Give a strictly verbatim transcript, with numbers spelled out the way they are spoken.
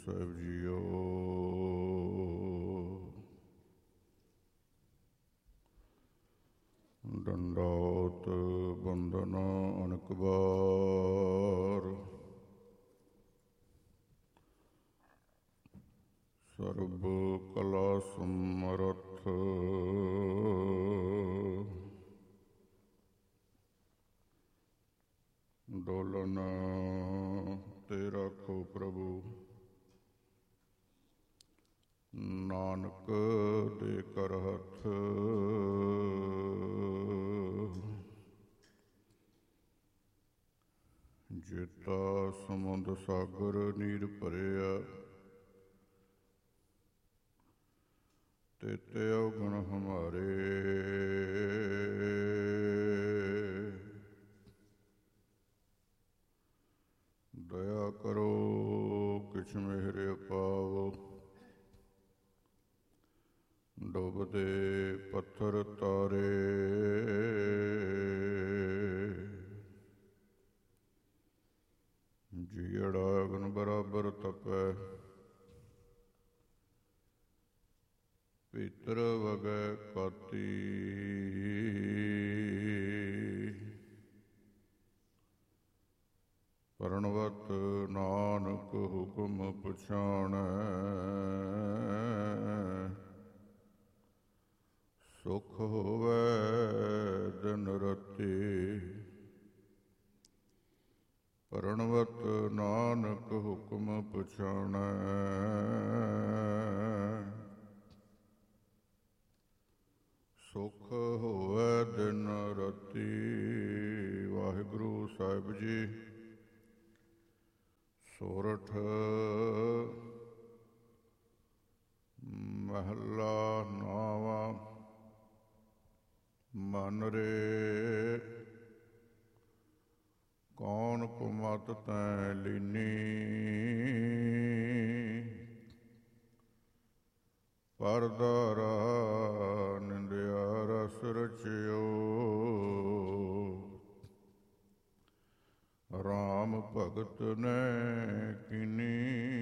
ਸਾਹਿਬ JIO. ਡੰਡੌਤ ਬੰਦਨ ਅਨੇਕ ਵਾਰ, ਸਰਬ ਕਲਾ ਸਮਰੱਥ। ਡੋਲਨ ਤੇ ਰੱਖੋ ਪ੍ਰਭੂ, ਨਾਨਕ ਦੇ ਕਰ ਹੱਥ। ਜੇਤਾ ਸਮੁੰਦ ਸਾਗਰ ਨੀਰ ਭਰਿਆ, ਤੇਤੇ ਔਗਣ ਹਮਾਰੇ। ਦਇਆ ਕਰੋ ਕਿਛ ਮਿਹਰ ਪਾਵੋ, ਡੁੱਬਦੇ ਪੱਥਰ ਤਾਰੇ। ਜੀਅੜਾ ਅਗਨ ਬਰਾਬਰ ਤਪੈ, ਭੀਤਰ ਵਗੈ ਕਾਤੀ। ਪਰਣਵਤ ਨਾਨਕ ਹੁਕਮ ਪਛਾਣੈ, ਸੁਖ ਹੋਵੈ ਦਿਨ ਰਾਤੀ। ਪਰਣਵਤ ਨਾਨਕ ਹੁਕਮ ਪਛਾਣੈ, ਸੁਖ ਹੋਵੈ ਦਿਨ ਰਾਤੀ। ਵਾਹਿਗੁਰੂ ਸਾਹਿਬ ਜੀ। ਸੋਰਠ ਮਹੱਲਾ ਨਾਵਾਂ। ਮਨ ਰੇ ਕੌਣ ਕੁਮਤ ਤੈਂ ਲੀਨੀ, ਪਰਦਾਰਾ ਨਿੰਦਿਆ ਰਸ ਰਚਿਓ। ਰਾਮ ਭਗਤ ਨੇ ਕੀਨੀ,